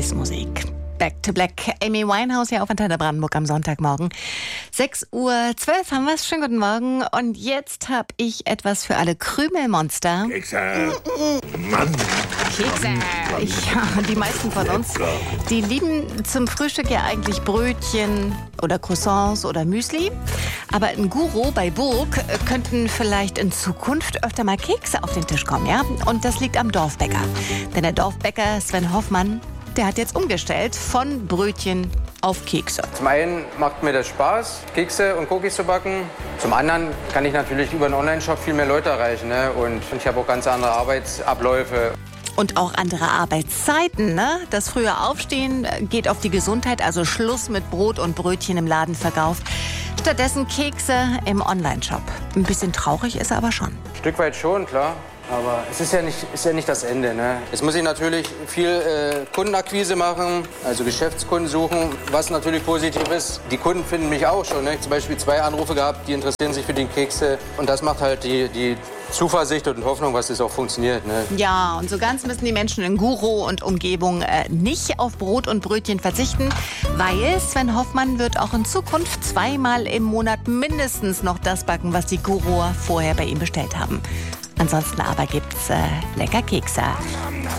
ist Musik. Back to Black. Amy Winehouse hier auf Antenne Brandenburg am Sonntagmorgen. 6:12 Uhr haben wir es. Schönen guten Morgen. Und jetzt habe ich etwas für alle Krümelmonster. Kekse. Mann. Kekse. Ja, die meisten von uns, die lieben zum Frühstück ja eigentlich Brötchen oder Croissants oder Müsli. Aber in Guro bei Burg könnten vielleicht in Zukunft öfter mal Kekse auf den Tisch kommen, ja? Und das liegt am Dorfbäcker. Denn der Dorfbäcker Sven Hoffmann, der hat jetzt umgestellt von Brötchen auf Kekse. Zum einen macht mir das Spaß, Kekse und Cookies zu backen. Zum anderen kann ich natürlich über einen Online-Shop viel mehr Leute erreichen. Ne? Und ich habe auch ganz andere Arbeitsabläufe. Und auch andere Arbeitszeiten, ne? Das frühe Aufstehen geht auf die Gesundheit, also Schluss mit Brot und Brötchen im Ladenverkauf. Stattdessen Kekse im Online-Shop. Ein bisschen traurig ist er aber schon. Ein Stück weit schon, klar. Aber es ist ja nicht das Ende. Ne? Jetzt muss ich natürlich viel Kundenakquise machen, also Geschäftskunden suchen, was natürlich positiv ist. Die Kunden finden mich auch schon. Ne? Zum Beispiel 2 Anrufe gehabt, die interessieren sich für die Kekse. Und das macht halt die Zuversicht und Hoffnung, dass es auch funktioniert. Ne? Ja, und so ganz müssen die Menschen in Guro und Umgebung nicht auf Brot und Brötchen verzichten, weil Sven Hoffmann wird auch in Zukunft 2-mal im Monat mindestens noch das backen, was die Guroer vorher bei ihm bestellt haben. Ansonsten aber gibt's lecker Kekse.